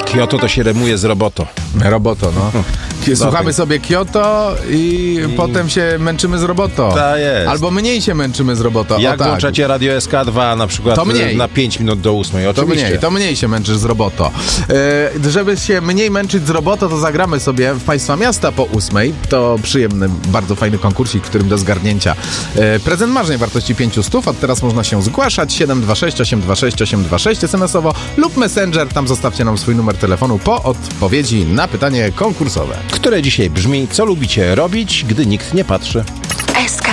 Kyoto to się remuje z roboto. Roboto, no. Słuchamy sobie Kyoto i potem się męczymy z roboto. Tak jest. Albo mniej się męczymy z roboto. Jak tak. włączacie Radio SK2 na przykład To mniej. na 5 minut do 8, oczywiście. To mniej się męczysz z roboto. Żeby się mniej męczyć z roboto, to zagramy sobie w Państwa Miasta po 8. To przyjemny, bardzo fajny konkursik, w którym do zgarnięcia prezent marzeń wartości 500. Od teraz można się zgłaszać 726 826 826 SMS-owo lub Messenger. Tam zostawcie nam swój numer telefonu po odpowiedzi na pytanie konkursowe. Które dzisiaj brzmi: co lubicie robić, gdy nikt nie patrzy?